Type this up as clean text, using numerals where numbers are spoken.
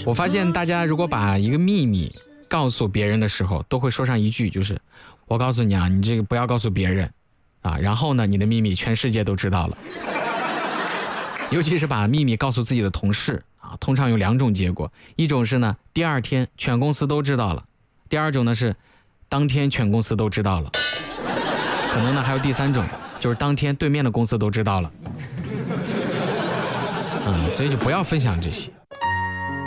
我发现大家如果把一个秘密告诉别人的时候，都会说上一句，就是我告诉你啊，你这个不要告诉别人啊，然后呢，你的秘密全世界都知道了。尤其是把秘密告诉自己的同事啊，通常有两种结果，一种是呢，第二天全公司都知道了；第二种呢是，当天全公司都知道了。可能呢还有第三种，就是当天对面的公司都知道了。所以就不要分享这些